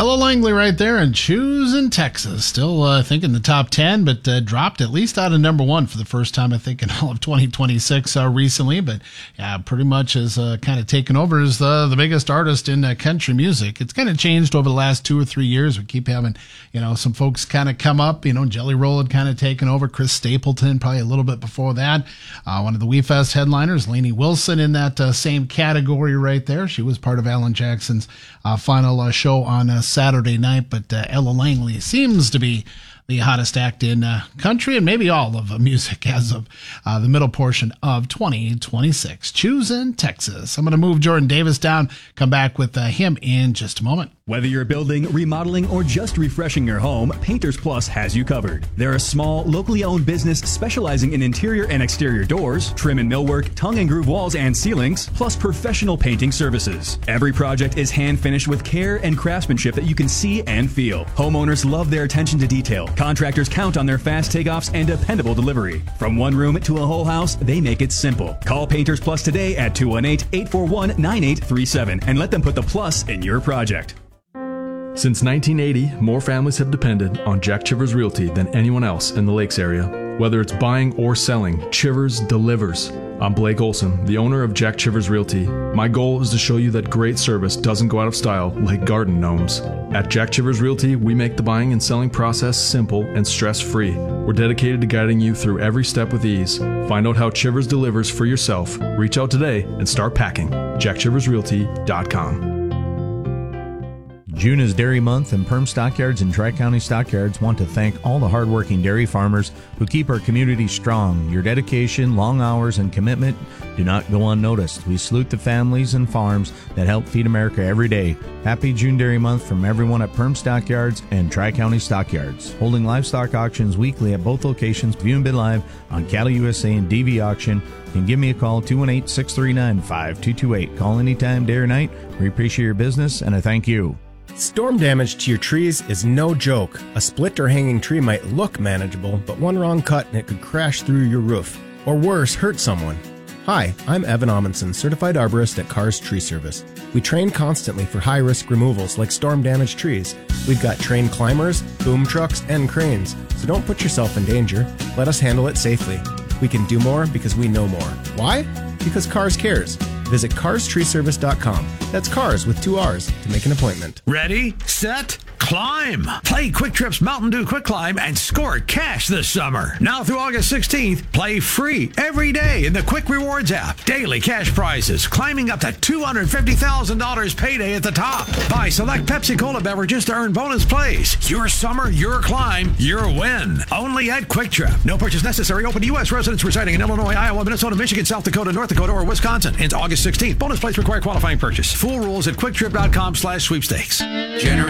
Ella Langley right there, and Choosing Texas. Still, I think, in the top 10, but dropped at least out of number 1 for the first time, I think, in all of 2026 recently. But yeah, pretty much has kind of taken over as the biggest artist in country music. It's kind of changed over the last 2 or 3 years. We keep having, some folks kind of come up. Jelly Roll had kind of taken over. Chris Stapleton, probably a little bit before that. One of the WeFest headliners, Lainey Wilson, in that same category right there. She was part of Alan Jackson's final show on Saturday night, but Ella Langley seems to be the hottest act in country and maybe all of music as of the middle portion of 2026. Choosing Texas. I'm going to move Jordan Davis down, come back with him in just a moment. Whether you're building, remodeling, or just refreshing your home, Painters Plus has you covered. They're a small, locally owned business specializing in interior and exterior doors, trim and millwork, tongue and groove walls and ceilings, plus professional painting services. Every project is hand-finished with care and craftsmanship that you can see and feel. Homeowners love their attention to detail. Contractors count on their fast takeoffs and dependable delivery. From one room to a whole house, they make it simple. Call Painters Plus today at 218-841-9837 and let them put the plus in your project. Since 1980, more families have depended on Jack Chivers Realty than anyone else in the Lakes area. Whether it's buying or selling, Chivers delivers. I'm Blake Olson, the owner of Jack Chivers Realty. My goal is to show you that great service doesn't go out of style like garden gnomes. At Jack Chivers Realty, we make the buying and selling process simple and stress-free. We're dedicated to guiding you through every step with ease. Find out how Chivers delivers for yourself. Reach out today and start packing. JackChiversRealty.com. June is Dairy Month, and Perm Stockyards and Tri-County Stockyards want to thank all the hardworking dairy farmers who keep our community strong. Your dedication, long hours, and commitment do not go unnoticed. We salute the families and farms that help feed America every day. Happy June Dairy Month from everyone at Perm Stockyards and Tri-County Stockyards. Holding livestock auctions weekly at both locations. View and bid live on Cattle USA and DV Auction. You can give me a call, 218-639-5228. Call anytime, day or night. We appreciate your business, and I thank you. Storm damage to your trees is no joke. A split or hanging tree might look manageable, but one wrong cut and it could crash through your roof. Or worse, hurt someone. Hi, I'm Evan Amundsen, certified arborist at Cars Tree Service. We train constantly for high-risk removals like storm-damaged trees. We've got trained climbers, boom trucks, and cranes, so don't put yourself in danger. Let us handle it safely. We can do more because we know more. Why? Because Cars cares. Visit carstreeservice.com. That's cars with 2 R's to make an appointment. Ready, set, climb. Play Quick Trip's Mountain Dew Quick Climb and score cash this summer. Now through August 16th, play free every day in the Quick Rewards app. Daily cash prizes, climbing up to $250,000 payday at the top. Buy select Pepsi Cola beverages to earn bonus plays. Your summer, your climb, your win. Only at Quick Trip. No purchase necessary. Open to U.S. residents residing in Illinois, Iowa, Minnesota, Michigan, South Dakota, North Dakota, or Wisconsin. Ends August 16th. Bonus plays require qualifying purchase. Full rules at quicktrip.com/sweepstakes. Generation